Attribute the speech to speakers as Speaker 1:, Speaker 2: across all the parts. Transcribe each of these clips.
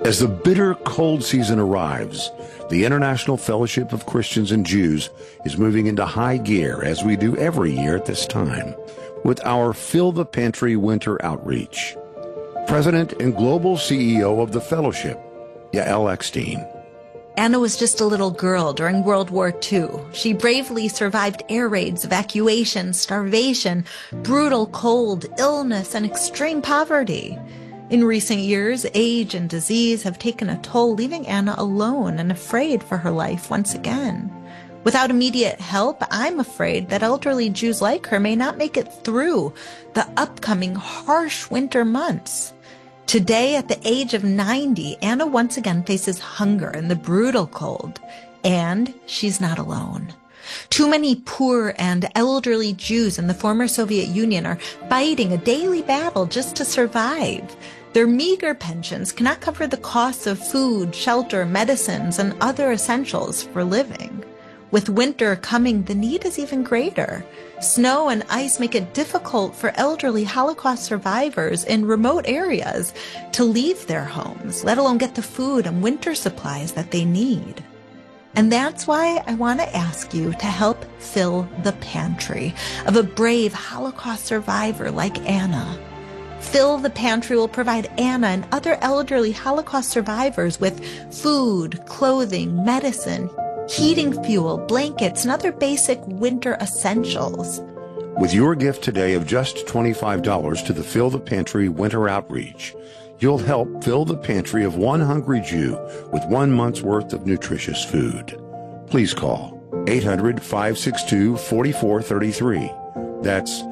Speaker 1: As the bitter cold season arrives, the International Fellowship of Christians and Jews is moving into high gear, as we do every year at this time, with our Fill the Pantry Winter Outreach. President and Global CEO of the Fellowship, Yael Eckstein.
Speaker 2: Anna was just a little girl during World War II. She bravely survived air raids, evacuation, starvation, brutal cold, illness, and extreme poverty. In recent years, age and disease have taken a toll, leaving Anna alone and afraid for her life once again. Without immediate help, I'm afraid that elderly Jews like her may not make it through the upcoming harsh winter months. Today, at the age of 90, Anna once again faces hunger and the brutal cold, and she's not alone. Too many poor and elderly Jews in the former Soviet Union are fighting a daily battle just to survive. Their meager pensions cannot cover the costs of food, shelter, medicines, and other essentials for living. With winter coming, the need is even greater. Snow and ice make it difficult for elderly Holocaust survivors in remote areas to leave their homes, let alone get the food and winter supplies that they need. And that's why I want to ask you to help fill the pantry of a brave Holocaust survivor like Anna. Fill the Pantry will provide Anna and other elderly Holocaust survivors with food, clothing, medicine, heating fuel, blankets, and other basic winter essentials.
Speaker 1: With your gift today of just $25 to the Fill the Pantry Winter Outreach, you'll help fill the pantry of one hungry Jew with 1 month's worth of nutritious food. Please call 800-562-4433. That's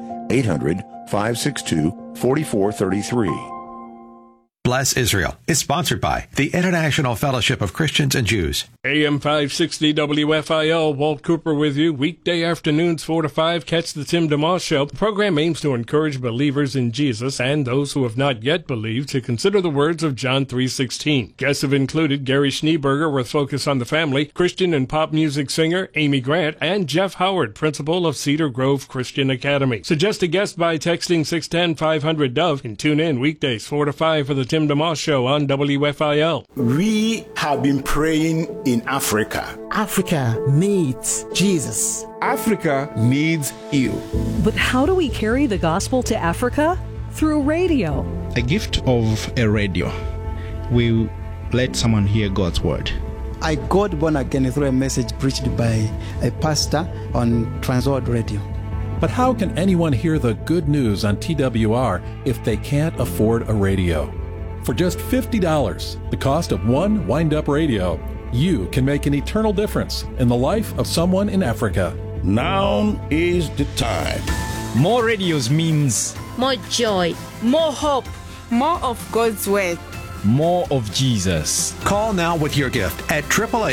Speaker 1: 800-562-4433.
Speaker 3: Bless Israel is sponsored by the International Fellowship of Christians and Jews.
Speaker 4: AM 560 WFIL, Walt Cooper with you. Weekday afternoons 4 to 5, catch the Tim DeMoss Show. The program aims to encourage believers in Jesus and those who have not yet believed to consider the words of John 3:16. Guests have included Gary Schneeberger with Focus on the Family, Christian and pop music singer Amy Grant, and Jeff Howard, principal of Cedar Grove Christian Academy. Suggest a guest by texting 610-500-DOVE and tune in weekdays 4 to 5 for the Tim DeMoss Show on WFIL.
Speaker 5: We have been praying in Africa.
Speaker 6: Africa needs Jesus.
Speaker 7: Africa needs you.
Speaker 8: But how do we carry the gospel to Africa? Through radio.
Speaker 9: A gift of a radio will let someone hear God's word.
Speaker 6: I got born again through a message preached by a pastor on Transworld Radio.
Speaker 10: But how can anyone hear the good news on TWR if they can't afford a radio? For just $50, the cost of one wind-up radio, you can make an eternal difference in the life of someone in Africa.
Speaker 5: Now is the time.
Speaker 11: More radios means
Speaker 12: more joy,
Speaker 13: more hope, more of God's word,
Speaker 11: more of Jesus.
Speaker 3: Call now with your gift at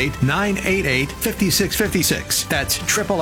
Speaker 3: 888-988-5656. That's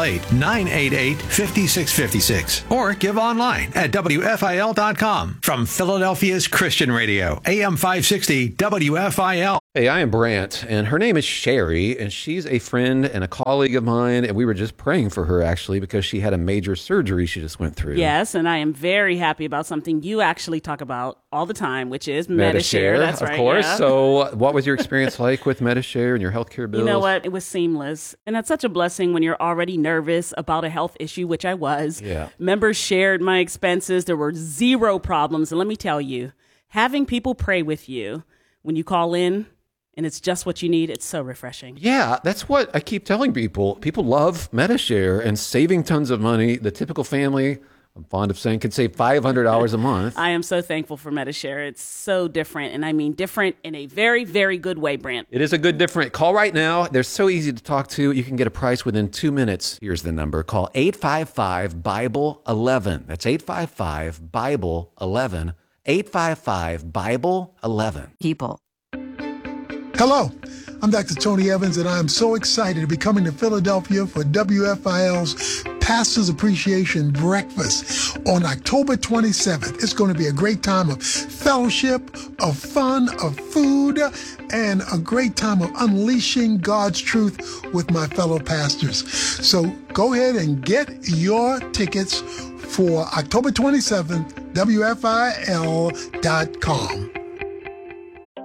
Speaker 3: 888-988-5656. Or give online at WFIL.com. From Philadelphia's Christian Radio, AM 560 WFIL.
Speaker 14: Hey, I am Brant, and her name is Sherry, and she's a friend and a colleague of mine, and we were just praying for her, actually, because she had a major surgery she just went through.
Speaker 15: Yes, and I am very happy about something you actually talk about all the time, which is Medi-Share. That's right,
Speaker 14: of course.
Speaker 15: Yeah.
Speaker 14: So what was your experience like with Medi-Share and your healthcare bills?
Speaker 15: You know what? It was seamless, and that's such a blessing when you're already nervous about a health issue, which I was.
Speaker 14: Yeah.
Speaker 15: Members shared my expenses. There were zero problems, and let me tell you, having people pray with you when you call in, and it's just what you need, it's so refreshing.
Speaker 14: Yeah, that's what I keep telling people. People love Medi-Share and saving tons of money. The typical family, I'm fond of saying, can save $500 a month.
Speaker 15: I am so thankful for Medi-Share. It's so different, and I mean different in a very, very good way, Brant.
Speaker 14: It is a good different. Call right now. They're so easy to talk to. You can get a price within 2 minutes. Here's the number. Call 855-BIBLE-11. That's 855-BIBLE-11. 855-BIBLE-11.
Speaker 12: People.
Speaker 16: Hello, I'm Dr. Tony Evans, and I'm so excited to be coming to Philadelphia for WFIL's Pastor's Appreciation Breakfast on October 27th. It's going to be a great time of fellowship, of fun, of food, and a great time of unleashing God's truth with my fellow pastors. So go ahead and get your tickets for October 27th, WFIL.com.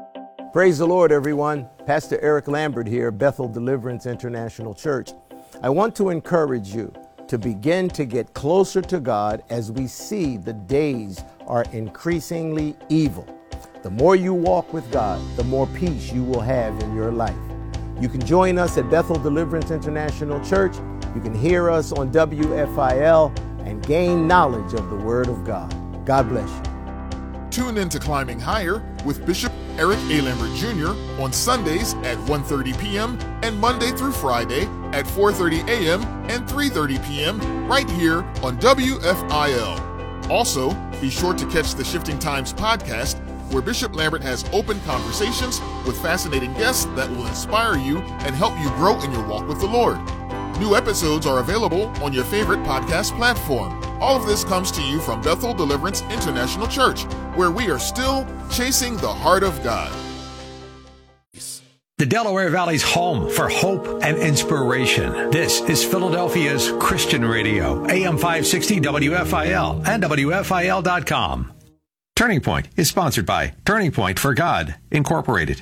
Speaker 12: Praise the Lord, everyone. Pastor Eric Lambert here, Bethel Deliverance International Church. I want to encourage you to begin to get closer to God as we see the days are increasingly evil. The more you walk with God, the more peace you will have in your life. You can join us at Bethel Deliverance International Church. You can hear us on WFIL and gain knowledge of the Word of God. God bless you.
Speaker 17: Tune in to Climbing Higher with Bishop Eric A. Lambert Jr. on Sundays at 1:30 p.m. and Monday through Friday at 4:30 a.m. and 3:30 p.m. right here on WFIL. Also, be sure to catch the Shifting Times podcast, where Bishop Lambert has open conversations with fascinating guests that will inspire you and help you grow in your walk with the Lord. New episodes are available on your favorite podcast platform. All of this comes to you from Bethel Deliverance International Church, where we are still chasing the heart of God.
Speaker 3: The Delaware Valley's home for hope and inspiration. This is Philadelphia's Christian Radio, AM 560 WFIL and WFIL.com. Turning Point is sponsored by Turning Point for God, Incorporated.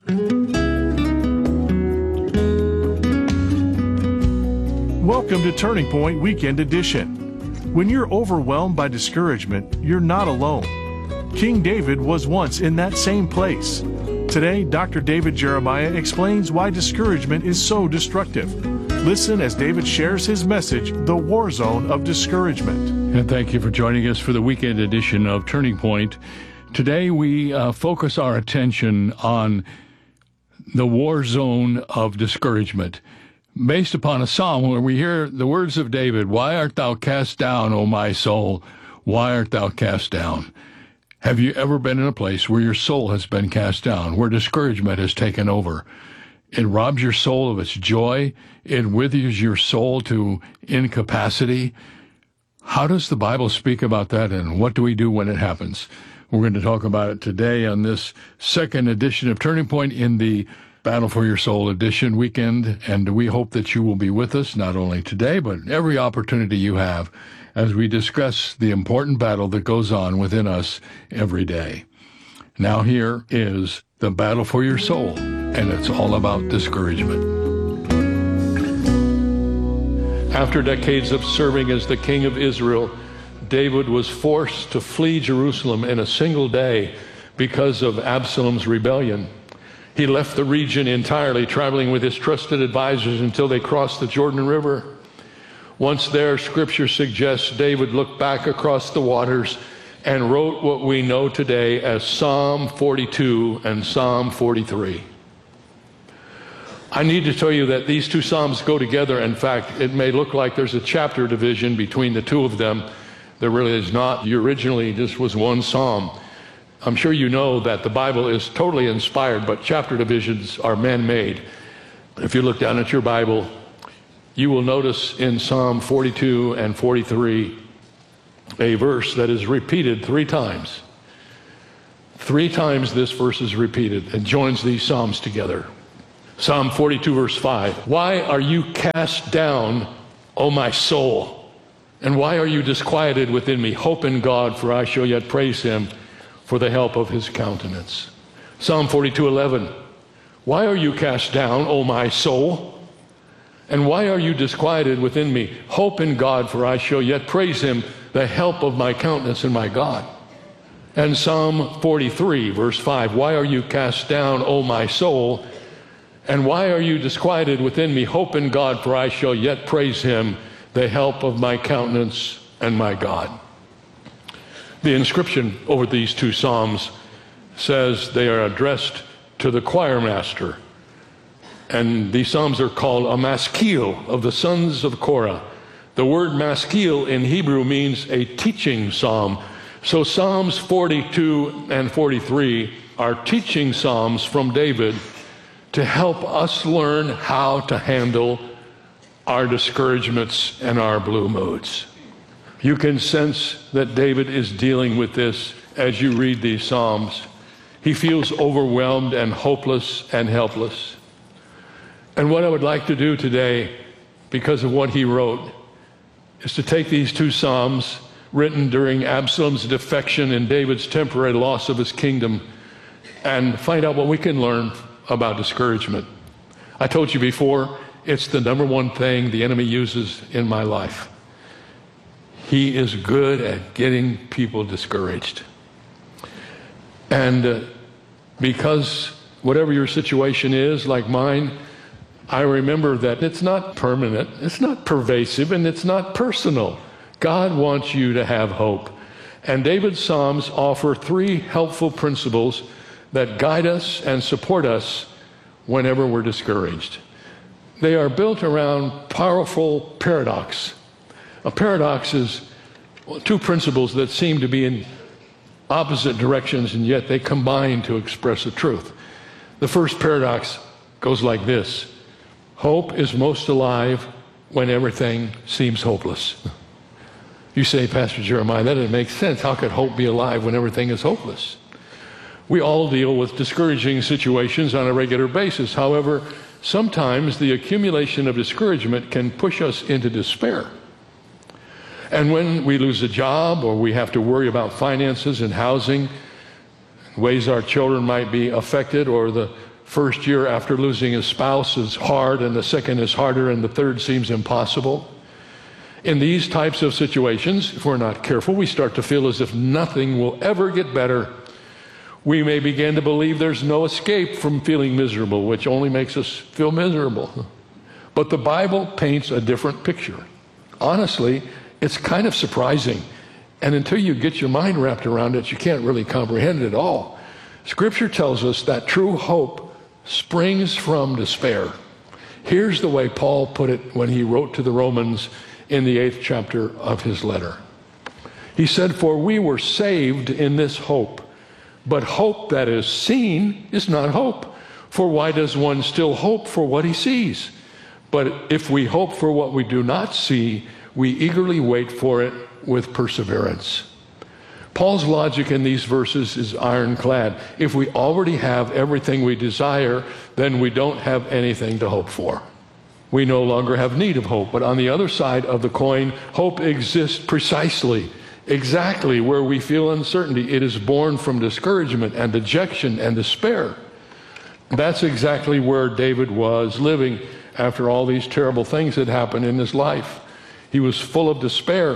Speaker 18: Welcome to Turning Point Weekend Edition. When you're overwhelmed by discouragement, you're not alone. King David was once in that same place. Today, Dr. David Jeremiah explains why discouragement is so destructive. Listen as David shares his message, The War Zone of Discouragement.
Speaker 19: And thank you for joining us for the weekend edition of Turning Point. Today, we focus our attention on the war zone of discouragement, based upon a psalm where we hear the words of David, "Why art thou cast down, O my soul? Why art thou cast down?" Have you ever been in a place where your soul has been cast down, where discouragement has taken over? It robs your soul of its joy. It withers your soul to incapacity. How does the Bible speak about that, and what do we do when it happens? We're going to talk about it today on this second edition of Turning Point in the Battle for Your Soul edition weekend, and we hope that you will be with us not only today, but every opportunity you have as we discuss the important battle that goes on within us every day. Now here is the battle for your soul, and it's all about discouragement. After decades of serving as the king of Israel, David was forced to flee Jerusalem in a single day because of Absalom's rebellion. He left the region entirely, traveling with his trusted advisors until they crossed the Jordan River. Once there, Scripture suggests David looked back across the waters and wrote what we know today as Psalm 42 and Psalm 43. I need to tell you that these two Psalms go together. In fact, it may look like there's a chapter division between the two of them. There really is not. Originally, this was one Psalm. I'm sure you know that the Bible is totally inspired, but chapter divisions are man-made. If you look down at your Bible, you will notice in Psalm 42 and 43 a verse that is repeated 3 times. 3 times this verse is repeated and joins these Psalms together. Psalm 42 verse 5, "Why are you cast down, O my soul? And why are you disquieted within me? Hope in God, for I shall yet praise him for the help of his countenance." Psalm 42:11, "Why are you cast down, O my soul? And why are you disquieted within me? Hope in God, for I shall yet praise him, the help of my countenance and my God." And Psalm 43, verse 5, "Why are you cast down, O my soul? And why are you disquieted within me? Hope in God, for I shall yet praise him, the help of my countenance and my God." The inscription over these two Psalms says they are addressed to the choir master. And these Psalms are called a maskil of the sons of Korah. The word maskil in Hebrew means a teaching psalm. So Psalms 42 and 43 are teaching psalms from David to help us learn how to handle our discouragements and our blue moods. You can sense that David is dealing with this as you read these Psalms. He feels overwhelmed and hopeless and helpless. And what I would like to do today, because of what he wrote, is to take these two Psalms written during Absalom's defection and David's temporary loss of his kingdom and find out what we can learn about discouragement. I told you before, it's the number one thing the enemy uses in my life. He is good at getting people discouraged. And because whatever your situation is, like mine, I remember that it's not permanent, it's not pervasive, and it's not personal. God wants you to have hope. And David's Psalms offer 3 helpful principles that guide us and support us whenever we're discouraged. They are built around powerful paradox. A paradox is 2 principles that seem to be in opposite directions, and yet they combine to express the truth. The first paradox goes like this: hope is most alive when everything seems hopeless. You say, Pastor Jeremiah, that doesn't make sense. How could hope be alive when everything is hopeless? We all deal with discouraging situations on a regular basis. However, sometimes the accumulation of discouragement can push us into despair. And when we lose a job, or we have to worry about finances and housing, ways our children might be affected, or the first year after losing a spouse is hard, and the second is harder, and the third seems impossible. In these types of situations, if we're not careful, we start to feel as if nothing will ever get better. We may begin to believe there's no escape from feeling miserable, which only makes us feel miserable. But the Bible paints a different picture. Honestly, it's kind of surprising. And until you get your mind wrapped around it, you can't really comprehend it at all. Scripture tells us that true hope springs from despair. Here's the way Paul put it when he wrote to the Romans in the 8th chapter of his letter. He said, "For we were saved in this hope. But hope that is seen is not hope. For why does one still hope for what he sees? But if we hope for what we do not see, we eagerly wait for it with perseverance." Paul's logic in these verses is ironclad. If we already have everything we desire, then we don't have anything to hope for. We no longer have need of hope. But on the other side of the coin, hope exists precisely, exactly where we feel uncertainty. It is born from discouragement and dejection and despair. That's exactly where David was living after all these terrible things had happened in his life. He was full of despair.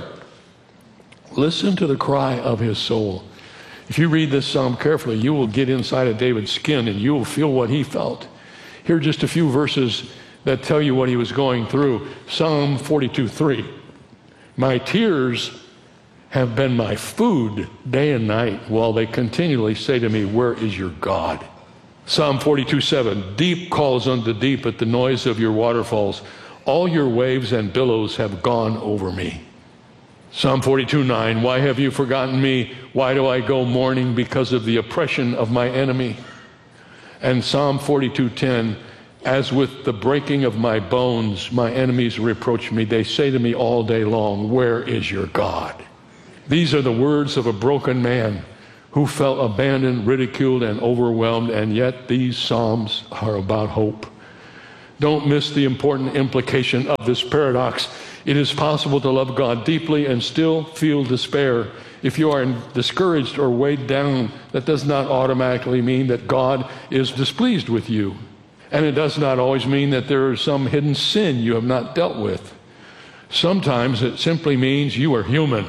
Speaker 19: Listen to the cry of his soul. If you read this psalm carefully, you will get inside of David's skin and you will feel what he felt. Here are just a few verses that tell you what he was going through. Psalm 42:3. "My tears have been my food day and night, while they continually say to me, 'Where is your God?'" Psalm 42:7. "Deep calls unto deep at the noise of your waterfalls. All your waves and billows have gone over me." Psalm 42:9. "Why have you forgotten me? Why do I go mourning because of the oppression of my enemy?" And Psalm 42:10. "As with the breaking of my bones, my enemies reproach me. They say to me all day long, 'Where is your God?'" These are the words of a broken man who felt abandoned, ridiculed, and overwhelmed, and yet these Psalms are about hope. Don't miss the important implication of this paradox. It is possible to love God deeply and still feel despair. If you are discouraged or weighed down, that does not automatically mean that God is displeased with you. And it does not always mean that there is some hidden sin you have not dealt with. Sometimes it simply means you are human,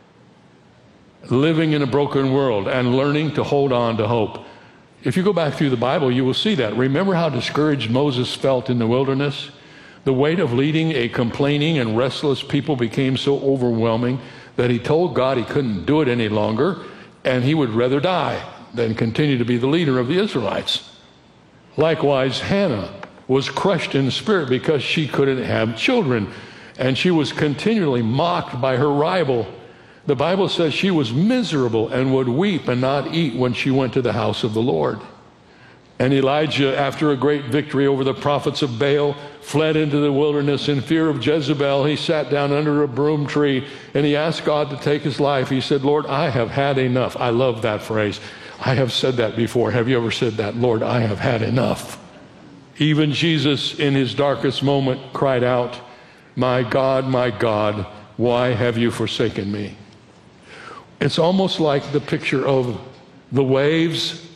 Speaker 19: living in a broken world and learning to hold on to hope. If you go back through the Bible, you will see that. Remember how discouraged Moses felt in the wilderness? The weight of leading a complaining and restless people became so overwhelming that he told God he couldn't do it any longer, and he would rather die than continue to be the leader of the Israelites. Likewise, Hannah was crushed in spirit because she couldn't have children, and she was continually mocked by her rival. The Bible says she was miserable and would weep and not eat when she went to the house of the Lord. And Elijah, after a great victory over the prophets of Baal, fled into the wilderness in fear of Jezebel. He sat down under a broom tree and he asked God to take his life. He said, "Lord, I have had enough." I love that phrase. I have said that before. Have you ever said that? "Lord, I have had enough." Even Jesus, in his darkest moment, cried out, my God, why have you forsaken me?" It's almost like the picture of the waves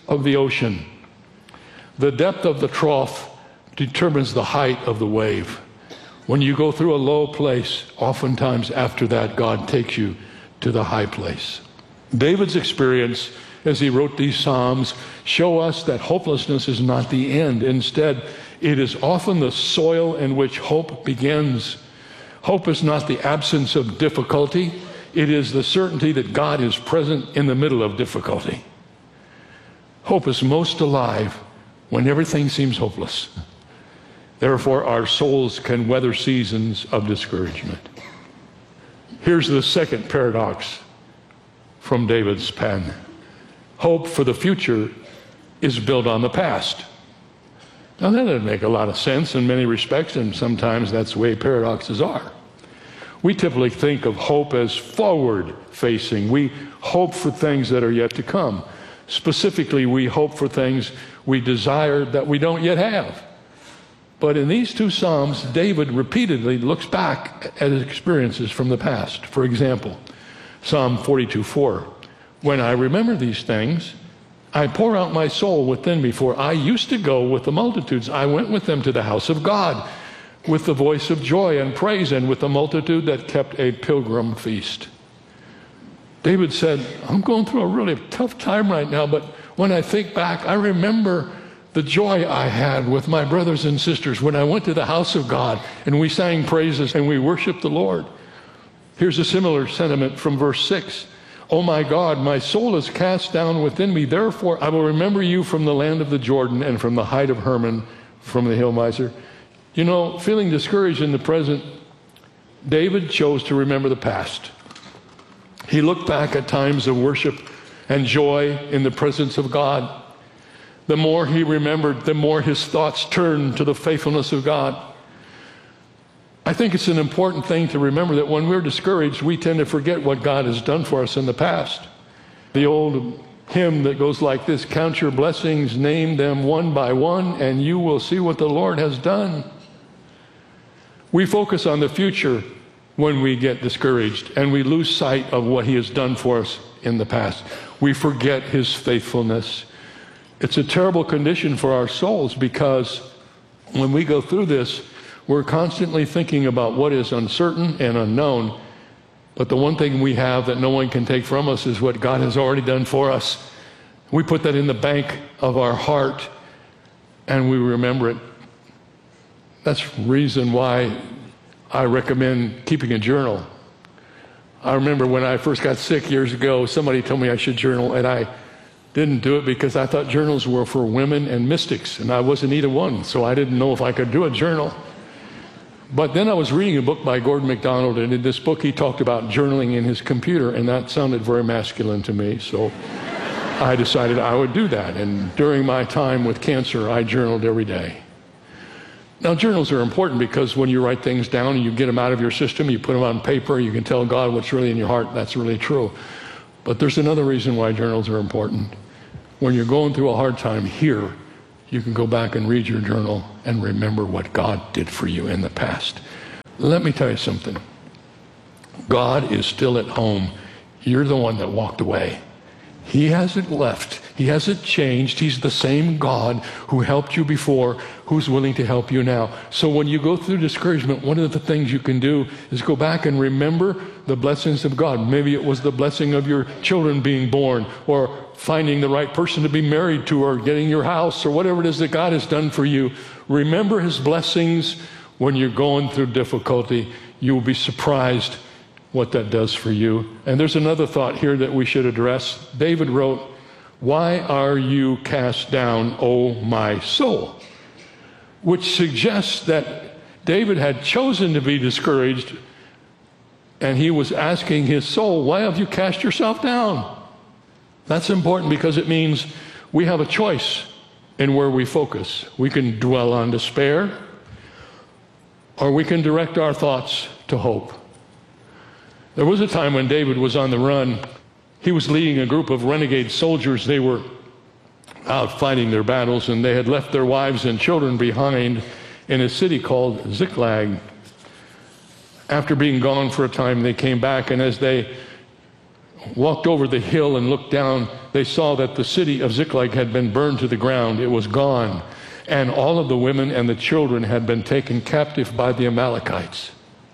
Speaker 19: of the ocean. The depth of the trough determines the height of the wave. When you go through a low place, oftentimes after that, God takes you to the high place. David's experience as he wrote these Psalms show us that hopelessness is not the end. Instead, it is often the soil in which hope begins. Hope is not the absence of difficulty. It is the certainty that God is present in the middle of difficulty. Hope is most alive when everything seems hopeless. Therefore, our souls can weather seasons of discouragement. Here's the second paradox from David's pen. Hope for the future is built on the past. Now, that doesn't make a lot of sense in many respects, and sometimes that's the way paradoxes are. We typically think of hope as forward-facing. We hope for things that are yet to come. Specifically, we hope for things we desire that we don't yet have. But in these two Psalms, David repeatedly looks back at his experiences from the past. For example, Psalm 42:4, when I remember these things, I pour out my soul within me, for I used to go with the multitudes. I went with them to the house of God, with the voice of joy and praise, and with the multitude that kept a pilgrim feast. David said, I'm going through a really tough time right now, but when I think back, I remember the joy I had with my brothers and sisters when I went to the house of God and we sang praises and we worshiped the Lord. Here's a similar sentiment from verse 6. Oh my God, my soul is cast down within me. Therefore, I will remember you from the land of the Jordan and from the height of Hermon, from the hill miser. You know, feeling discouraged in the present, David chose to remember the past. He looked back at times of worship and joy in the presence of God. The more he remembered, the more his thoughts turned to the faithfulness of God. I think it's an important thing to remember that when we're discouraged, we tend to forget what God has done for us in the past. The old hymn that goes like this, count your blessings, name them one by one, and you will see what the Lord has done. We focus on the future when we get discouraged, and we lose sight of what he has done for us in the past. We forget his faithfulness. It's a terrible condition for our souls because when we go through this, we're constantly thinking about what is uncertain and unknown. But the one thing we have that no one can take from us is what God has already done for us. We put that in the bank of our heart and we remember it. That's the reason why I recommend keeping a journal. I remember when I first got sick years ago, somebody told me I should journal, and I didn't do it because I thought journals were for women and mystics, and I wasn't either one, so I didn't know if I could do a journal. But then I was reading a book by Gordon MacDonald, and in this book he talked about journaling in his computer, and that sounded very masculine to me, so I decided I would do that. And during my time with cancer, I journaled every day. Now, journals are important because when you write things down and you get them out of your system, you put them on paper, you can tell God what's really in your heart. That's really true. But there's another reason why journals are important. When you're going through a hard time here, you can go back and read your journal and remember what God did for you in the past. Let me tell you something. God is still at home. You're the one that walked away. He hasn't left. He hasn't changed. He's the same God who helped you before, who's willing to help you now. So when you go through discouragement, one of the things you can do is go back and remember the blessings of God. Maybe it was the blessing of your children being born, or finding the right person to be married to, or getting your house, or whatever it is that God has done for you. Remember his blessings when you're going through difficulty. You will be surprised what that does for you. And there's another thought here that we should address. David wrote, "Why are you cast down, O my soul?" Which suggests that David had chosen to be discouraged, and he was asking his soul, why have you cast yourself down? That's important because it means we have a choice in where we focus. We can dwell on despair, or we can direct our thoughts to hope. There was a time when David was on the run. He was leading a group of renegade soldiers. They were out fighting their battles, and they had left their wives and children behind in a city called Ziklag. After being gone for a time, they came back, and as they walked over the hill and looked down, they saw that the city of Ziklag had been burned to the ground. It was gone. And all of the women and the children had been taken captive by the Amalekites.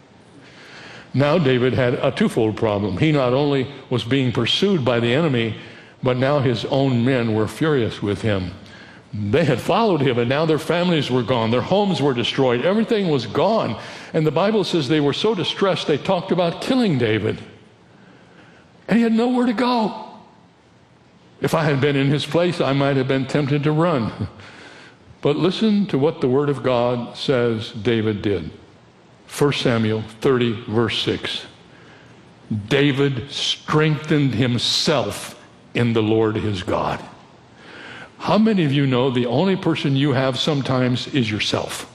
Speaker 19: Now David had a twofold problem. He not only was being pursued by the enemy, but now his own men were furious with him. They had followed him, and now their families were gone. Their homes were destroyed. Everything was gone. And the Bible says they were so distressed, they talked about killing David. And he had nowhere to go. If I had been in his place, I might have been tempted to run. But listen to what the Word of God says David did. 1 Samuel 30, verse 6. David strengthened himself in the Lord his God. How many of you know the only person you have sometimes is yourself?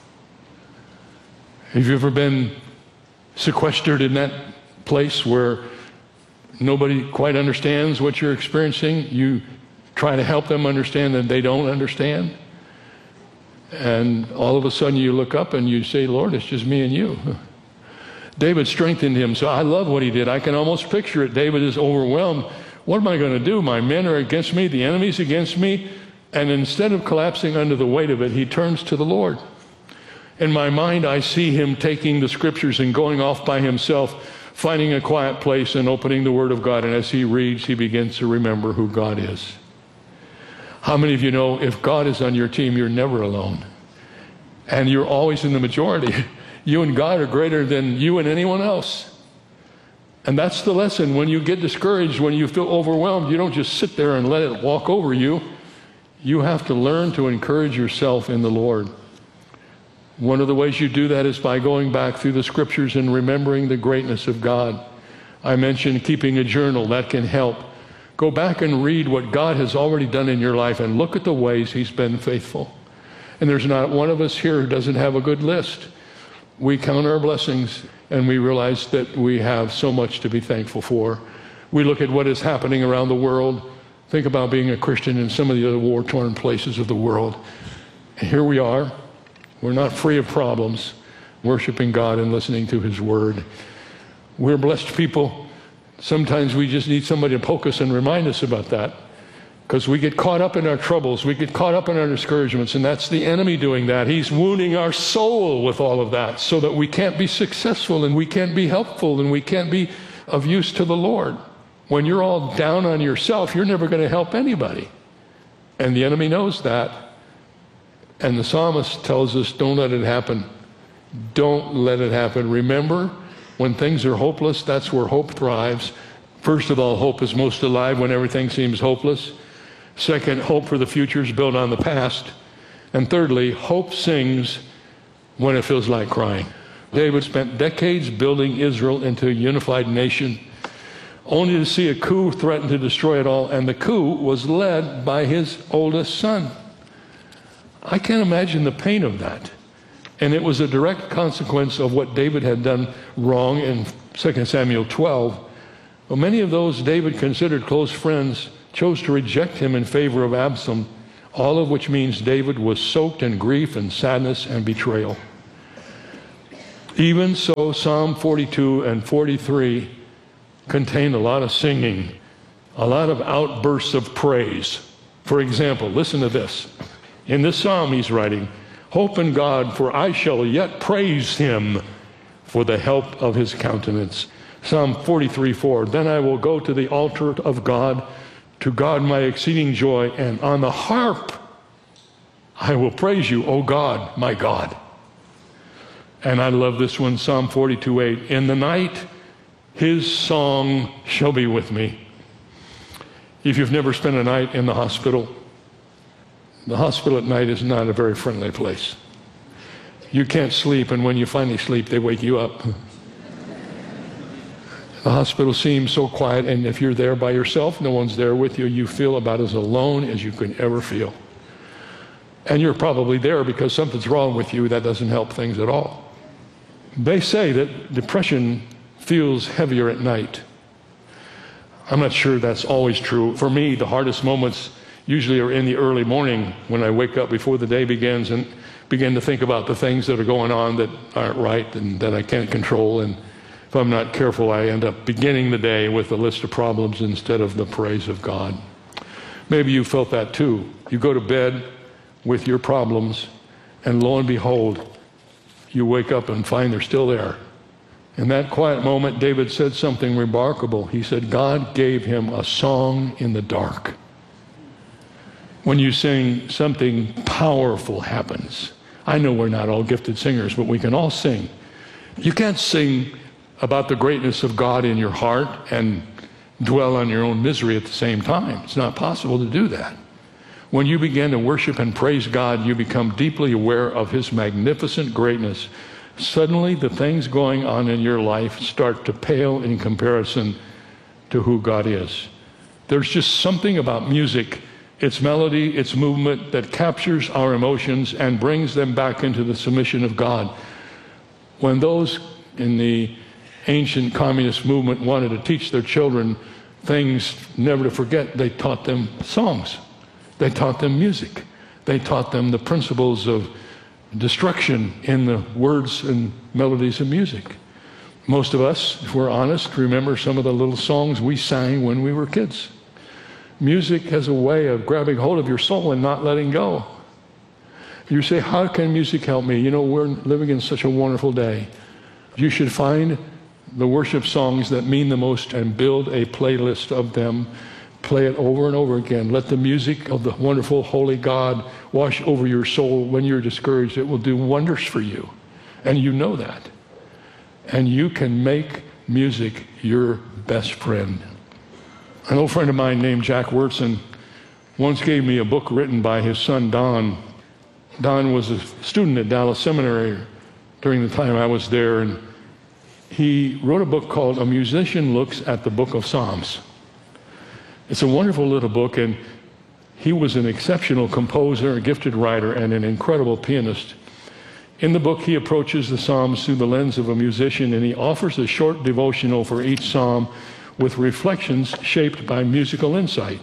Speaker 19: Have you ever been sequestered in that place where nobody quite understands what you're experiencing? You try to help them understand that they don't understand. And all of a sudden you look up and you say, Lord, it's just me and you. David strengthened him. So I love what he did. I can almost picture it. David is overwhelmed. What am I going to do? My men are against me. The enemy's against me. And instead of collapsing under the weight of it, he turns to the Lord. In my mind, I see him taking the scriptures and going off by himself, finding a quiet place and opening the Word of God. And as he reads, he begins to remember who God is. How many of you know if God is on your team, you're never alone? And you're always in the majority. You and God are greater than you and anyone else. And that's the lesson. When you get discouraged, when you feel overwhelmed, you don't just sit there and let it walk over you. You have to learn to encourage yourself in the Lord. One of the ways you do that is by going back through the scriptures and remembering the greatness of God. I mentioned keeping a journal. That can help. Go back and read what God has already done in your life and look at the ways he's been faithful. And there's not one of us here who doesn't have a good list. We count our blessings and we realize that we have so much to be thankful for. We look at what is happening around the world. Think about being a Christian in some of the other war-torn places of the world. And here we are. We're not free of problems, worshiping God and listening to his word. We're blessed people. Sometimes we just need somebody to poke us and remind us about that, because we get caught up in our troubles. We get caught up in our discouragements, and that's the enemy doing that. He's wounding our soul with all of that so that we can't be successful and we can't be helpful and we can't be of use to the Lord. When you're all down on yourself, you're never going to help anybody. And the enemy knows that. And the psalmist tells us, don't let it happen. Don't let it happen. Remember, when things are hopeless, that's where hope thrives. First of all, hope is most alive when everything seems hopeless. Second, hope for the future is built on the past. And thirdly, hope sings when it feels like crying. David spent decades building Israel into a unified nation, only to see a coup threaten to destroy it all. And the coup was led by his oldest son. I can't imagine the pain of that. And it was a direct consequence of what David had done wrong in 2 Samuel 12. Well, many of those David considered close friends chose to reject him in favor of Absalom, all of which means David was soaked in grief and sadness and betrayal. Even so, Psalm 42 and 43 contain a lot of singing, a lot of outbursts of praise. For example, listen to this. In this psalm he's writing, hope in God, for I shall yet praise him for the help of his countenance. Psalm 43:4, then I will go to the altar of God, to God my exceeding joy, and on the harp I will praise you, O God, my God. And I love this one, Psalm 42:8, in the night his song shall be with me. If you've never spent a night in the hospital at night is not a very friendly place. You can't sleep, and when you finally sleep, they wake you up. The hospital seems so quiet, and if you're there by yourself, no one's there with you, you feel about as alone as you could ever feel. And you're probably there because something's wrong with you. That doesn't help things at all. They say that depression feels heavier at night. I'm not sure that's always true. For me, the hardest moments usually are in the early morning when I wake up before the day begins and begin to think about the things that are going on that aren't right and that I can't control, and If I'm not careful, I end up beginning the day with a list of problems instead of the praise of God. Maybe you felt that too. You go to bed with your problems, and lo and behold, you wake up and find they're still there. In that quiet moment, David said something remarkable. He said, God gave him a song in the dark. When you sing, something powerful happens. I know we're not all gifted singers, but we can all sing. You can't sing about the greatness of God in your heart and dwell on your own misery at the same time. It's not possible to do that. When you begin to worship and praise God, you become deeply aware of His magnificent greatness. Suddenly, the things going on in your life start to pale in comparison to who God is. There's just something about music, its melody, its movement, that captures our emotions and brings them back into the submission of God. When those in the ancient communist movement wanted to teach their children things never to forget, they taught them songs. They taught them music. They taught them the principles of destruction in the words and melodies of music. Most of us, if we're honest, remember some of the little songs we sang when we were kids. Music has a way of grabbing hold of your soul and not letting go. You say, how can music help me? You know, we're living in such a wonderful day. You should find the worship songs that mean the most and build a playlist of them. Play it over and over again. Let the music of the wonderful, holy God wash over your soul when you're discouraged. It will do wonders for you. And you know that. And you can make music your best friend. An old friend of mine named Jack Wurtson once gave me a book written by his son, Don. Don was a student at Dallas Seminary during the time I was there, and he wrote a book called A Musician Looks at the Book of Psalms. It's a wonderful little book, and he was an exceptional composer, a gifted writer, and an incredible pianist. In the book, he approaches the Psalms through the lens of a musician, and he offers a short devotional for each psalm with reflections shaped by musical insight.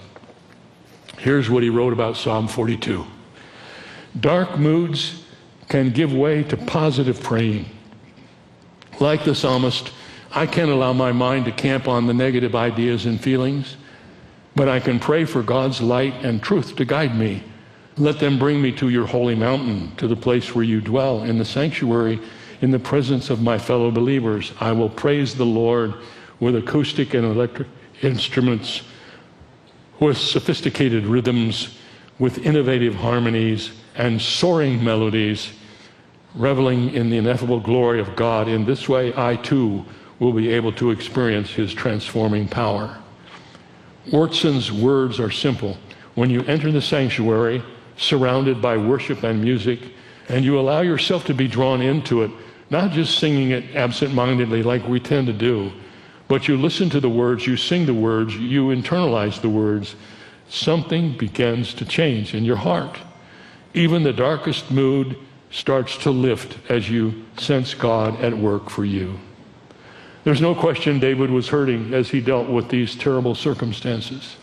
Speaker 19: Here's what he wrote about Psalm 42. Dark moods can give way to positive praying. Like the psalmist, I can't allow my mind to camp on the negative ideas and feelings, but I can pray for God's light and truth to guide me. Let them bring me to your holy mountain, to the place where you dwell, in the sanctuary, in the presence of my fellow believers. I will praise the Lord with acoustic and electric instruments, with sophisticated rhythms, with innovative harmonies and soaring melodies, reveling in the ineffable glory of God. In this way, I too will be able to experience His transforming power. Wurtson's words are simple. When you enter the sanctuary, surrounded by worship and music, and you allow yourself to be drawn into it, not just singing it absent-mindedly like we tend to do, but you listen to the words, you sing the words, you internalize the words, something begins to change in your heart. Even the darkest mood starts to lift as you sense God at work for you. There's no question David was hurting as he dealt with these terrible circumstances.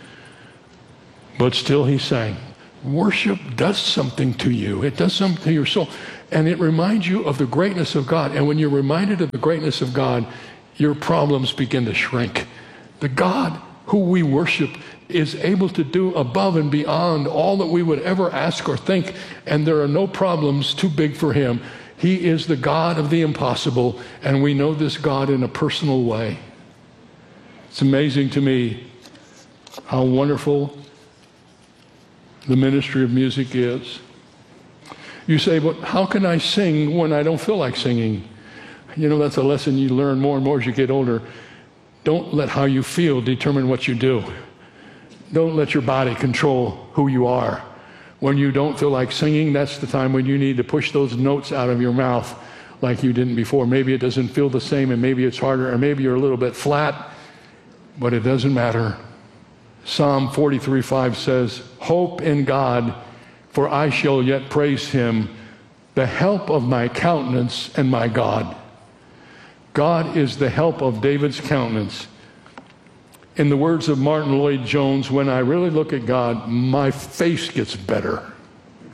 Speaker 19: But still he sang. Worship does something to you. It does something to your soul. And it reminds you of the greatness of God. And when you're reminded of the greatness of God, your problems begin to shrink. The God who we worship is able to do above and beyond all that we would ever ask or think. And there are no problems too big for Him. He is the God of the impossible, and we know this God in a personal way. It's amazing to me how wonderful the ministry of music is. You say, but how can I sing when I don't feel like singing? You know, that's a lesson you learn more and more as you get older. Don't let how you feel determine what you do. Don't let your body control who you are. When you don't feel like singing, that's the time when you need to push those notes out of your mouth like you didn't before. Maybe it doesn't feel the same, and maybe it's harder, or maybe you're a little bit flat, but it doesn't matter. Psalm 43:5 says, hope in God, for I shall yet praise Him, the help of my countenance and my God. God is the help of David's countenance. In the words of Martin Lloyd-Jones, when I really look at God, my face gets better.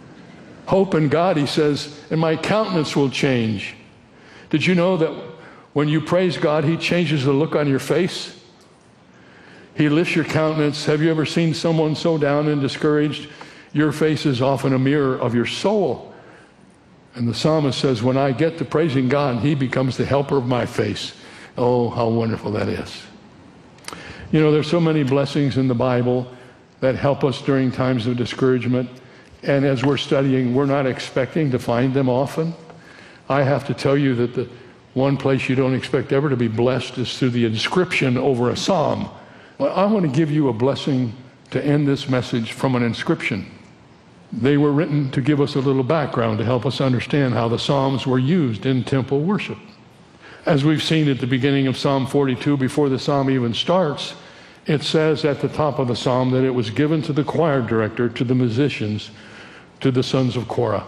Speaker 19: Hope in God, he says, and my countenance will change. Did you know that When you praise God, He changes the look on your face. He lifts your countenance. Have you ever seen someone so down and discouraged? Your face is often a mirror of your soul. And the psalmist says, when I get to praising God, He becomes the helper of my face. Oh, how wonderful that is. You know, there's so many blessings in the Bible that help us during times of discouragement. And as we're studying, we're not expecting to find them often. I have to tell you that the one place you don't expect ever to be blessed is through the inscription over a psalm. Well, I want to give you a blessing to end this message from an inscription. They were written to give us a little background to help us understand how the Psalms were used in temple worship. As we've seen at the beginning of Psalm 42, before the psalm even starts, it says at the top of the psalm that it was given to the choir director, to the musicians, to the sons of Korah.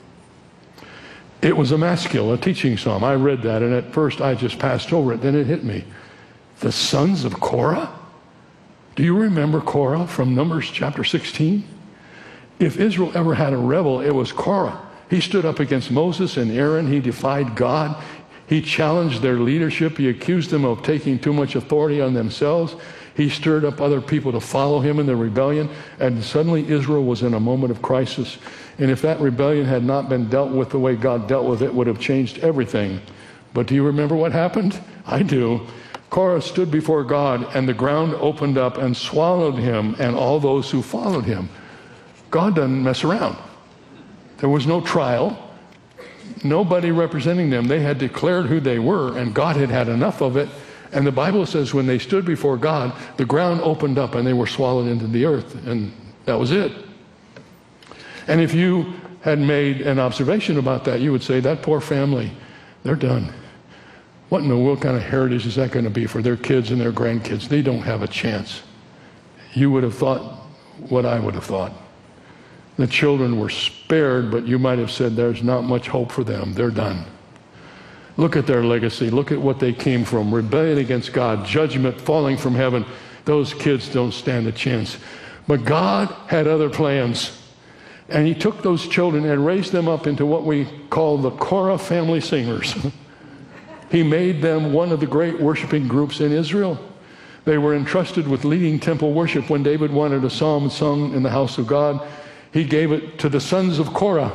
Speaker 19: It was a maskil, a teaching psalm. I read that, and at first I just passed over it. Then it hit me. The sons of Korah? Do you remember Korah from Numbers chapter 16? If Israel ever had a rebel, it was Korah. He stood up against Moses and Aaron. He defied God. He challenged their leadership. He accused them of taking too much authority on themselves. He stirred up other people to follow him in their rebellion. And suddenly Israel was in a moment of crisis. And if that rebellion had not been dealt with the way God dealt with it, would have changed everything. But do you remember what happened? I do. Korah stood before God, and the ground opened up and swallowed him and all those who followed him. God doesn't mess around. There was no trial. Nobody representing them. They had declared who they were, and God had had enough of it. And the Bible says when they stood before God, the ground opened up and they were swallowed into the earth. And that was it. And if you had made an observation about that, you would say, that poor family, they're done. What in the world kind of heritage is that going to be for their kids and their grandkids? They don't have a chance. You would have thought what I would have thought. The children were spared, but you might have said there's not much hope for them. They're done. Look at their legacy. Look at what they came from. Rebellion against God, judgment falling from heaven. Those kids don't stand a chance. But God had other plans. And He took those children and raised them up into what we call the Korah family singers. He made them one of the great worshiping groups in Israel. They were entrusted with leading temple worship. When David wanted a psalm sung in the house of God, he gave it to the sons of Korah.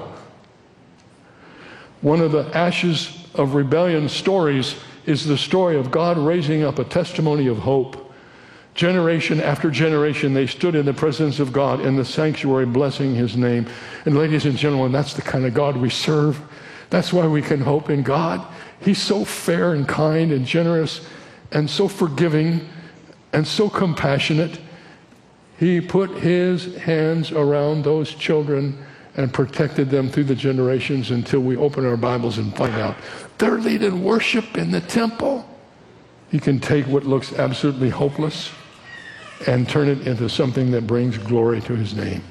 Speaker 19: One of the ashes of rebellion stories is the story of God raising up a testimony of hope. Generation after generation, they stood in the presence of God in the sanctuary, blessing His name. And ladies and gentlemen, that's the kind of God we serve. That's why we can hope in God. He's so fair and kind and generous and so forgiving and so compassionate. He put His hands around those children and protected them through the generations until we open our Bibles and find out they're leading worship in the temple. He can take what looks absolutely hopeless and turn it into something that brings glory to His name.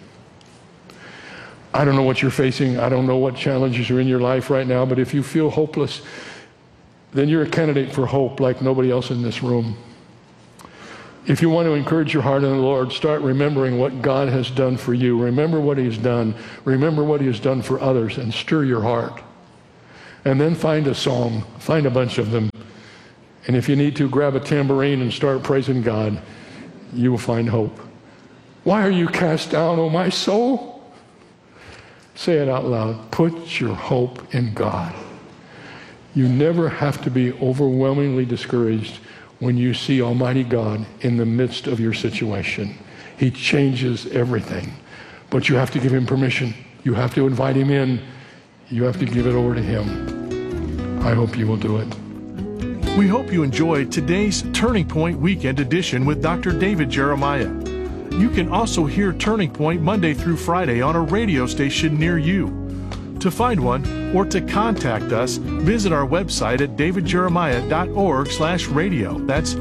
Speaker 19: I don't know what you're facing. I don't know what challenges are in your life right now, but if you feel hopeless, then you're a candidate for hope like nobody else in this room. If you want to encourage your heart in the Lord, start remembering what God has done for you. Remember what He's done. Remember what He has done for others, and stir your heart. And then find a song. Find a bunch of them. And if you need to, grab a tambourine and start praising God. You will find hope. Why are you cast down, O my soul? Say it out loud. Put your hope in God. You never have to be overwhelmingly discouraged when you see Almighty God in the midst of your situation. He changes everything. But you have to give Him permission. You have to invite Him in. You have to give it over to Him. I hope you will do it.
Speaker 18: We hope you enjoyed today's Turning Point Weekend Edition with Dr. David Jeremiah. You can also hear Turning Point Monday through Friday on a radio station near you. To find one or to contact us, visit our website at davidjeremiah.org/radio. That's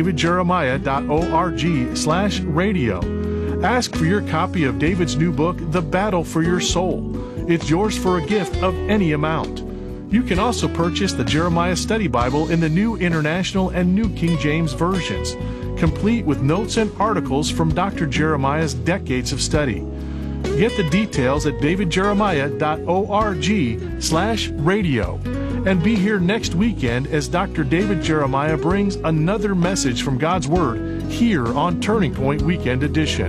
Speaker 18: davidjeremiah.org/radio. Ask for your copy of David's new book, The Battle for Your Soul. It's yours for a gift of any amount. You can also purchase the Jeremiah Study Bible in the New International and New King James versions, complete with notes and articles from Dr. Jeremiah's decades of study. Get the details at davidjeremiah.org/radio. And be here next weekend as Dr. David Jeremiah brings another message from God's Word here on Turning Point Weekend Edition.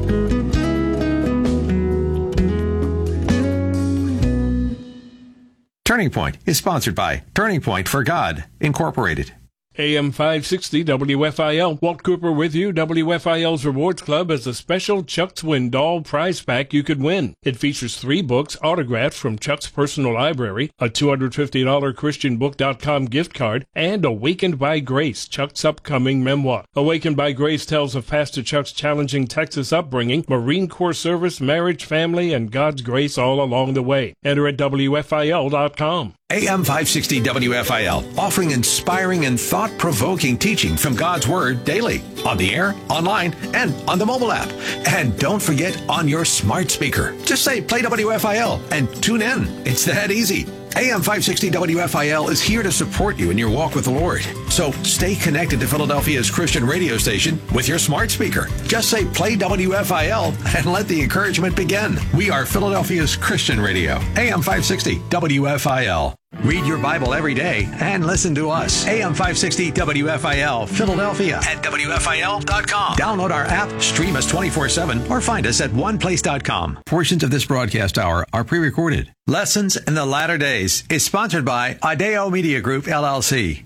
Speaker 3: Turning Point is sponsored by Turning Point for God, Incorporated.
Speaker 4: AM 560 WFIL. Walt Cooper with you. WFIL's Rewards Club has a special Chuck Swindoll prize pack you could win. It features 3 books autographed from Chuck's personal library, a $250 ChristianBook.com gift card, and Awakened by Grace, Chuck's upcoming memoir. Awakened by Grace tells of Pastor Chuck's challenging Texas upbringing, Marine Corps service, marriage, family, and God's grace all along the way. Enter at WFIL.com.
Speaker 3: AM 560 WFIL, offering inspiring and thought-provoking teaching from God's Word daily, on the air, online, and on the mobile app. And don't forget, on your smart speaker. Just say, play WFIL, and tune in. It's that easy. AM 560 WFIL is here to support you in your walk with the Lord. So stay connected to Philadelphia's Christian radio station with your smart speaker. Just say, play WFIL, and let the encouragement begin. We are Philadelphia's Christian radio, AM 560 WFIL. Read your Bible every day and listen to us. AM 560 WFIL, Philadelphia at WFIL.com. Download our app, stream us 24/7, or find us at oneplace.com. Portions of this broadcast hour are pre-recorded. Lessons in the Latter Days is sponsored by Ideo Media Group, LLC.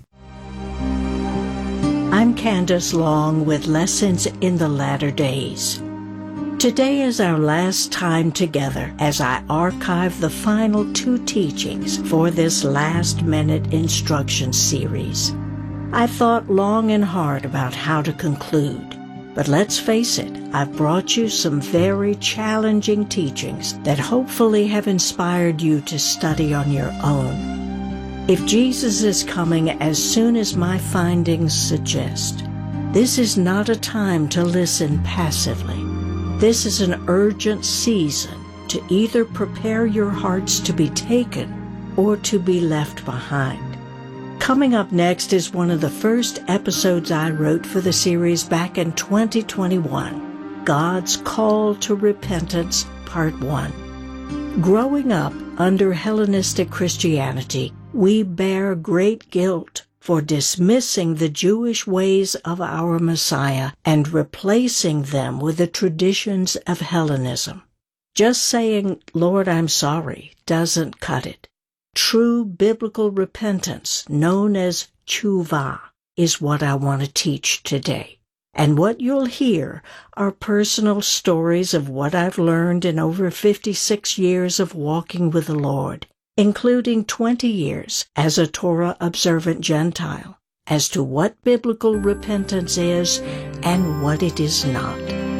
Speaker 20: I'm Candace Long with Lessons in the Latter Days. Today is our last time together as I archive the final 2 teachings for this last-minute instruction series. I thought long and hard about how to conclude, but let's face it, I've brought you some very challenging teachings that hopefully have inspired you to study on your own. If Jesus is coming as soon as my findings suggest, this is not a time to listen passively. This is an urgent season to either prepare your hearts to be taken or to be left behind. Coming up next is one of the first episodes I wrote for the series back in 2021, God's Call to Repentance, Part 1. Growing up under Hellenistic Christianity, we bear great guilt for dismissing the Jewish ways of our Messiah and replacing them with the traditions of Hellenism. Just saying, Lord, I'm sorry, doesn't cut it. True biblical repentance, known as tshuva, is what I want to teach today. And what you'll hear are personal stories of what I've learned in over 56 years of walking with the Lord, including 20 years as a Torah-observant Gentile, as to what biblical repentance is and what it is not.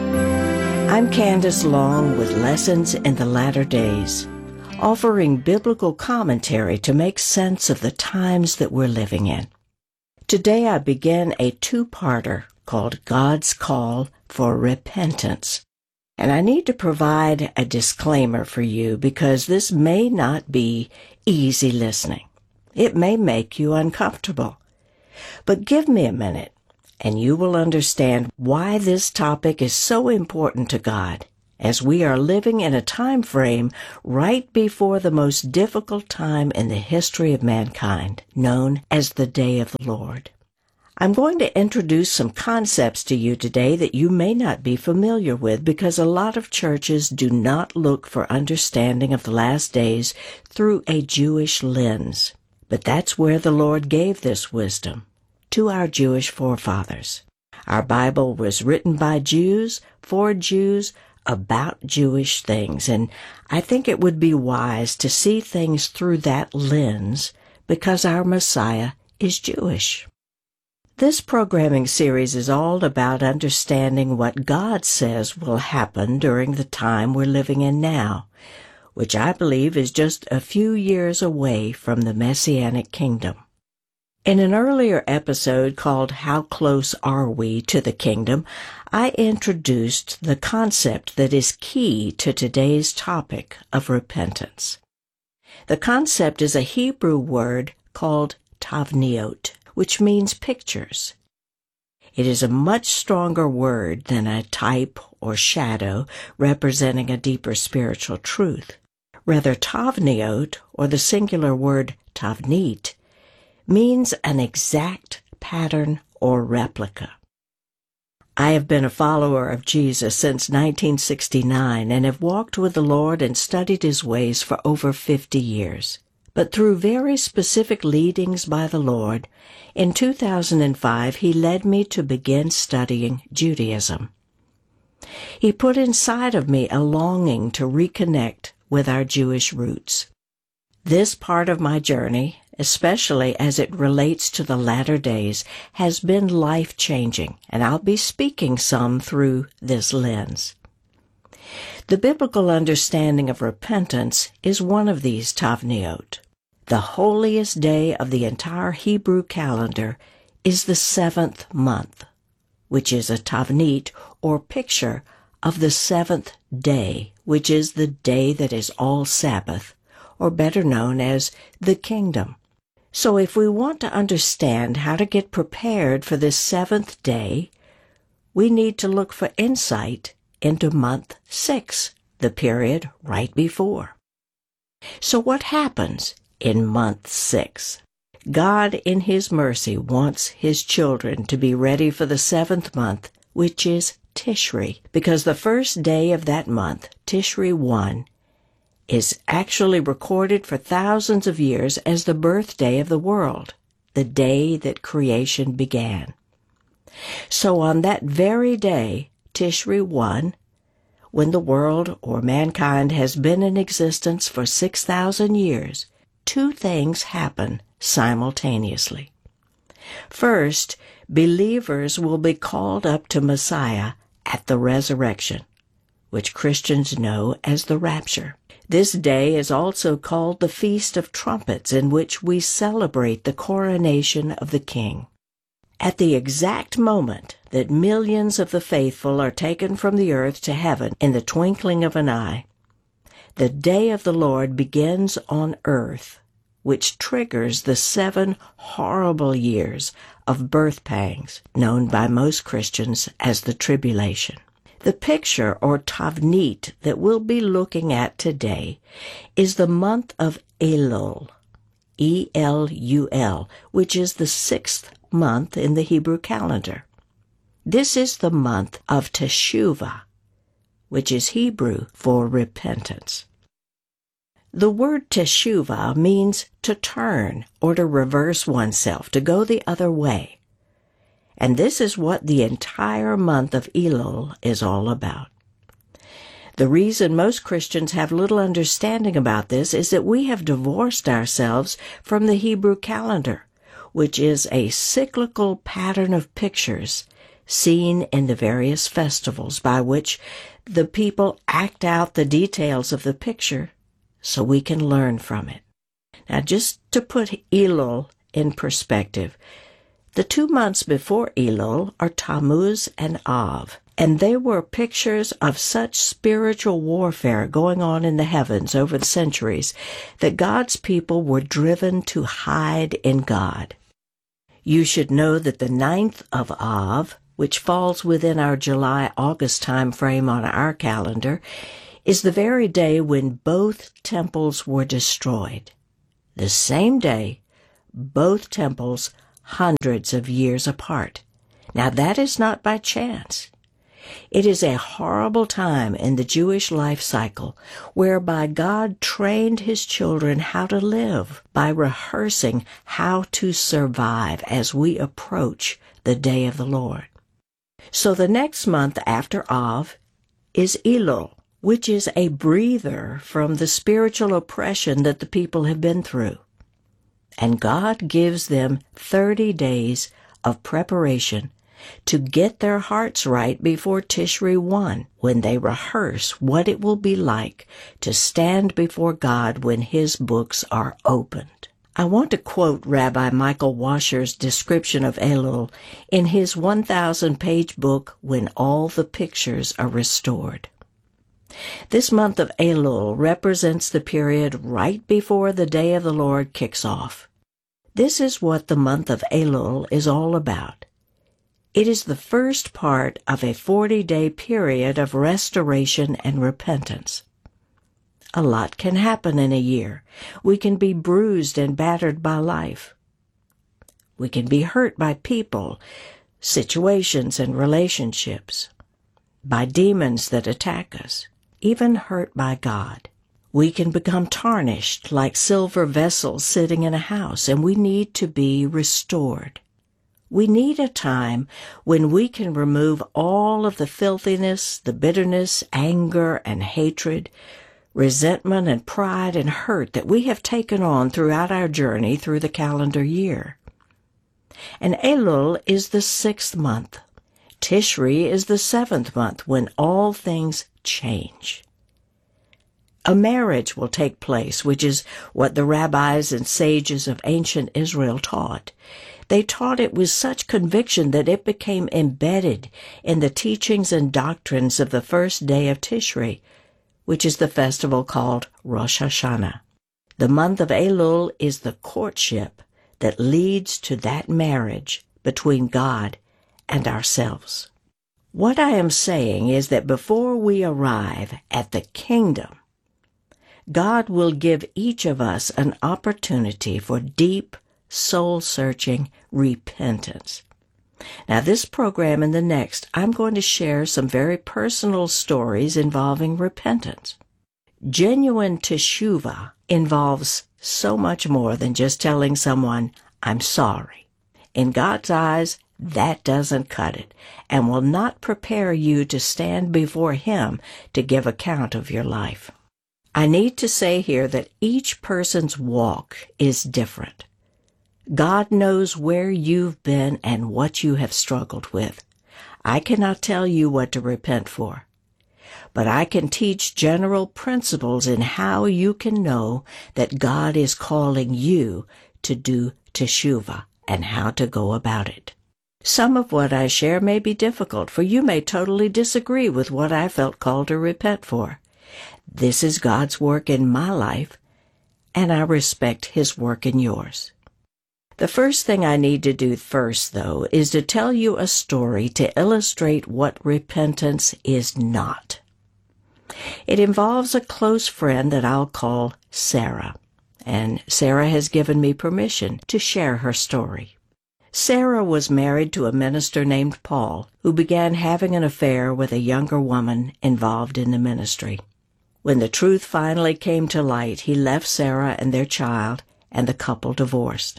Speaker 20: I'm Candace Long with Lessons in the Latter Days, offering biblical commentary to make sense of the times that we're living in. Today I begin a 2-parter called God's Call for Repentance. And I need to provide a disclaimer for you because this may not be easy listening. It may make you uncomfortable. But give me a minute, and you will understand why this topic is so important to God, as we are living in a time frame right before the most difficult time in the history of mankind, known as the Day of the Lord. I'm going to introduce some concepts to you today that you may not be familiar with because a lot of churches do not look for understanding of the last days through a Jewish lens. But that's where the Lord gave this wisdom, to our Jewish forefathers. Our Bible was written by Jews, for Jews, about Jewish things, and I think it would be wise to see things through that lens because our Messiah is Jewish. This programming series is all about understanding what God says will happen during the time we're living in now, which I believe is just a few years away from the Messianic kingdom. In an earlier episode called How Close Are We to the Kingdom, I introduced the concept that is key to today's topic of repentance. The concept is a Hebrew word called tavniot, which means pictures. It is a much stronger word than a type or shadow representing a deeper spiritual truth. Rather, tavniot, or the singular word tavnit, means an exact pattern or replica. I have been a follower of Jesus since 1969 and have walked with the Lord and studied His ways for over 50 years. But through very specific leadings by the Lord, in 2005 He led me to begin studying Judaism. He put inside of me a longing to reconnect with our Jewish roots. This part of my journey, especially as it relates to the latter days, has been life-changing, and I'll be speaking some through this lens. The biblical understanding of repentance is one of these tavniot. The holiest day of the entire Hebrew calendar is the 7th month, which is a tavnit or picture of the 7th day, which is the day that is all Sabbath, or better known as the kingdom. So if we want to understand how to get prepared for this 7th day, we need to look for insight into month 6, the period right before. So what happens in month 6? God, in His mercy, wants His children to be ready for the 7th month, which is Tishri, because the first day of that month, Tishri 1, is actually recorded for thousands of years as the birthday of the world, the day that creation began. So on that very day, Tishri 1, when the world or mankind has been in existence for 6,000 years, two things happen simultaneously. First, believers will be called up to Messiah at the resurrection, which Christians know as the rapture. This day is also called the Feast of Trumpets, in which we celebrate the coronation of the King. At the exact moment that millions of the faithful are taken from the earth to heaven in the twinkling of an eye, the day of the Lord begins on earth, which triggers the 7 horrible years of birth pangs, known by most Christians as the tribulation. The picture or tavnit that we'll be looking at today is the month of Elul, E-L-U-L, which is the 6th month in the Hebrew calendar. This is the month of Teshuvah, which is Hebrew for repentance. The word Teshuvah means to turn or to reverse oneself, to go the other way. And this is what the entire month of Elul is all about. The reason most Christians have little understanding about this is that we have divorced ourselves from the Hebrew calendar, which is a cyclical pattern of pictures seen in the various festivals by which the people act out the details of the picture so we can learn from it. Now, just to put Elul in perspective, the 2 months before Elul are Tammuz and Av, and they were pictures of such spiritual warfare going on in the heavens over the centuries that God's people were driven to hide in God. You should know that the 9th of Av, which falls within our July-August time frame on our calendar, is the very day when both temples were destroyed. The same day, both temples hundreds of years apart. Now that is not by chance. It is a horrible time in the Jewish life cycle whereby God trained His children how to live by rehearsing how to survive as we approach the day of the Lord. So the next month after Av is Elul, which is a breather from the spiritual oppression that the people have been through. And God gives them 30 days of preparation to get their hearts right before Tishri 1, when they rehearse what it will be like to stand before God when His books are opened. I want to quote Rabbi Michael Washer's description of Elul in his 1,000-page book, When All the Pictures Are Restored. This month of Elul represents the period right before the Day of the Lord kicks off. This is what the month of Elul is all about. It is the first part of a 40-day period of restoration and repentance. A lot can happen in a year. We can be bruised and battered by life. We can be hurt by people, situations, and relationships, by demons that attack us, even hurt by God. We can become tarnished like silver vessels sitting in a house, and we need to be restored. We need a time when we can remove all of the filthiness, the bitterness, anger, and hatred, resentment and pride and hurt that we have taken on throughout our journey through the calendar year. And Elul is the 6th month. Tishri is the 7th month when all things change. A marriage will take place, which is what the rabbis and sages of ancient Israel taught. They taught it with such conviction that it became embedded in the teachings and doctrines of the first day of Tishri, which is the festival called Rosh Hashanah. The month of Elul is the courtship that leads to that marriage between God and ourselves. What I am saying is that before we arrive at the kingdom, God will give each of us an opportunity for deep, soul-searching repentance. Now, this program and the next, I'm going to share some very personal stories involving repentance. Genuine teshuvah involves so much more than just telling someone, I'm sorry. In God's eyes, that doesn't cut it and will not prepare you to stand before Him to give account of your life. I need to say here that each person's walk is different. God knows where you've been and what you have struggled with. I cannot tell you what to repent for, but I can teach general principles in how you can know that God is calling you to do teshuvah and how to go about it. Some of what I share may be difficult, for you may totally disagree with what I felt called to repent for. This is God's work in my life, and I respect His work in yours. The first thing I need to do first, though, is to tell you a story to illustrate what repentance is not. It involves a close friend that I'll call Sarah, and Sarah has given me permission to share her story. Sarah was married to a minister named Paul, who began having an affair with a younger woman involved in the ministry. When the truth finally came to light, he left Sarah and their child, and the couple divorced.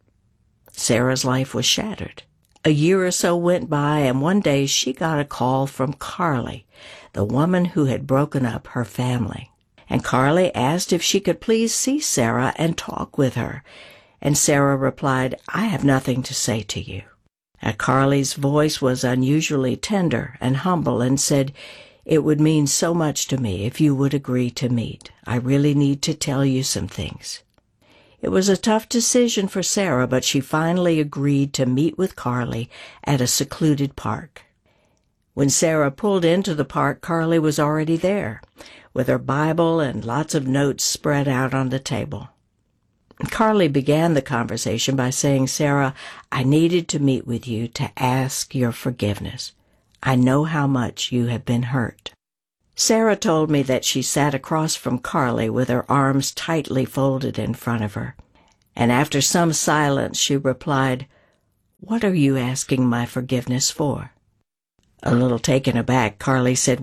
Speaker 20: Sarah's life was shattered. A year or so went by, and one day she got a call from Carly, the woman who had broken up her family. And Carly asked if she could please see Sarah and talk with her. And Sarah replied, I have nothing to say to you. Carly's voice was unusually tender and humble and said, it would mean so much to me if you would agree to meet. I really need to tell you some things. It was a tough decision for Sarah, but she finally agreed to meet with Carly at a secluded park. When Sarah pulled into the park, Carly was already there, with her Bible and lots of notes spread out on the table. Carly began the conversation by saying, Sarah, I needed to meet with you to ask your forgiveness. I know how much you have been hurt. Sarah told me that she sat across from Carly with her arms tightly folded in front of her. And after some silence, she replied, What are you asking my forgiveness for? A little taken aback, Carly said,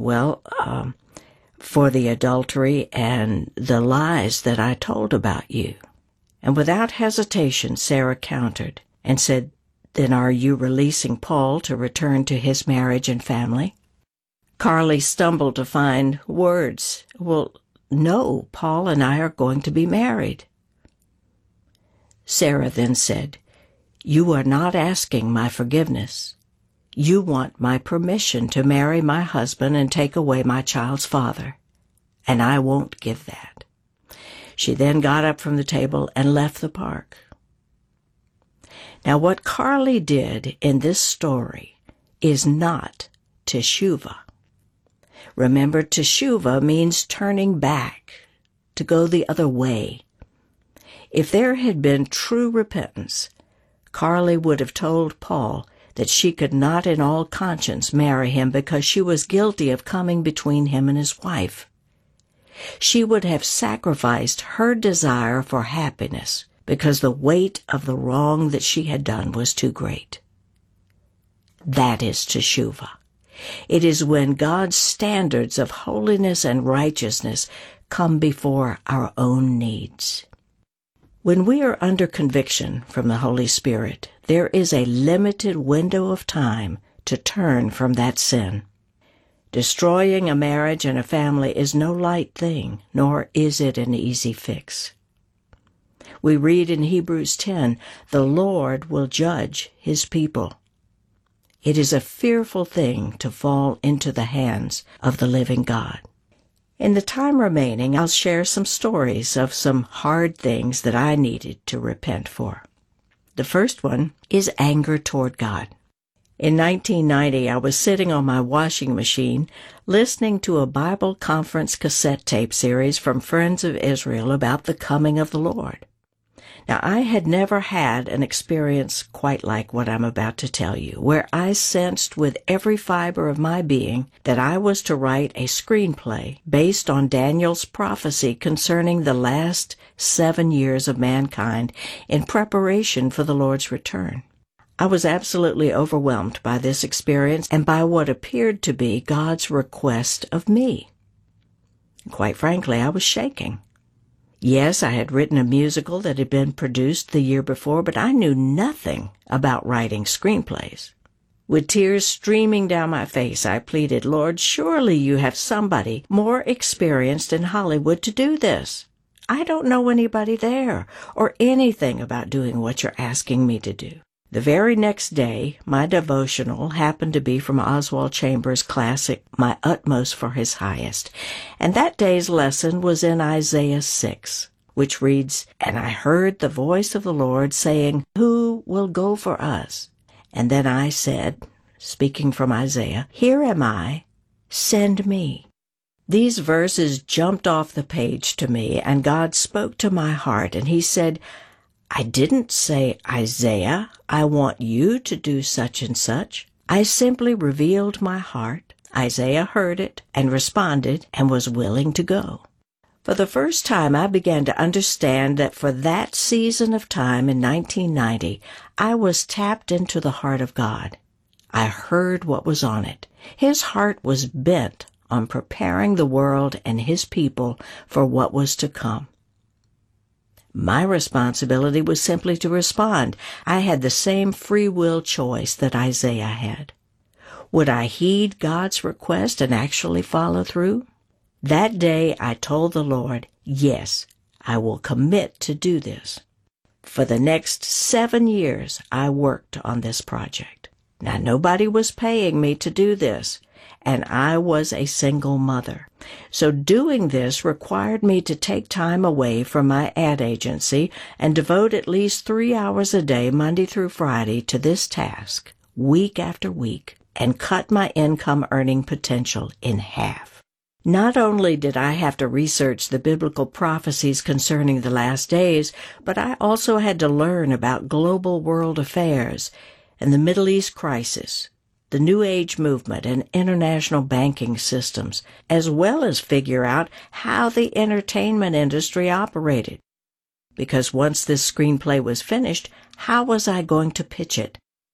Speaker 20: for the adultery and the lies that I told about you. And without hesitation, Sarah countered and said, Then are you releasing Paul to return to his marriage and family? Carly stumbled to find words. Well, no, Paul and I are going to be married. Sarah then said, You are not asking my forgiveness. You want my permission to marry my husband and take away my child's father, and I won't give that. She then got up from the table and left the park. Now, what Carly did in this story is not teshuvah. Remember, teshuvah means turning back, to go the other way. If there had been true repentance, Carly would have told Paul that she could not in all conscience marry him because she was guilty of coming between him and his wife. She would have sacrificed her desire for happiness because the weight of the wrong that she had done was too great. That is teshuvah. It is when God's standards of holiness and righteousness come before our own needs. When we are under conviction from the Holy Spirit, there is a limited window of time to turn from that sin. Destroying a marriage and a family is no light thing, nor is it an easy fix. We read in Hebrews 10, "The Lord will judge his people." It is a fearful thing to fall into the hands of the living God. In the time remaining, I'll share some stories of some hard things that I needed to repent for. The first one is anger toward God. In 1990, I was sitting on my washing machine listening to a Bible conference cassette tape series from Friends of Israel about the coming of the Lord. Now, I had never had an experience quite like what I'm about to tell you, where I sensed with every fiber of my being that I was to write a screenplay based on Daniel's prophecy concerning the last 7 years of mankind in preparation for the Lord's return. I was absolutely overwhelmed by this experience and by what appeared to be God's request of me. Quite frankly, I was shaking. Yes, I had written a musical that had been produced the year before, but I knew nothing about writing screenplays. With tears streaming down my face, I pleaded, "Lord, surely you have somebody more experienced in Hollywood to do this. I don't know anybody there or anything about doing what you're asking me to do." The very next day, my devotional happened to be from Oswald Chambers' classic, My Utmost for His Highest, and that day's lesson was in Isaiah 6, which reads, "And I heard the voice of the Lord saying, 'Who will go for us?' And then I said, speaking from Isaiah, 'Here am I, send me.'" These verses jumped off the page to me, and God spoke to my heart, and He said, "I didn't say, Isaiah, I want you to do such and such. I simply revealed my heart. Isaiah heard it and responded and was willing to go." For the first time, I began to understand that for that season of time in 1990, I was tapped into the heart of God. I heard what was on it. His heart was bent on preparing the world and His people for what was to come. My responsibility was simply to respond. I had the same free will choice that Isaiah had. Would I heed God's request and actually follow through? That day I told the Lord, yes, I will commit to do this. For the next 7 years, I worked on this project. Now, nobody was paying me to do this, and I was a single mother. So doing this required me to take time away from my ad agency and devote at least 3 hours a day, Monday through Friday, to this task, week after week, and cut my income earning potential in half. Not only did I have to research the biblical prophecies concerning the last days, but I also had to learn about global world affairs and the Middle East crisis, the New Age movement, and international banking systems, as well as figure out how the entertainment industry operated. Because once this screenplay was finished, how was I going to pitch it?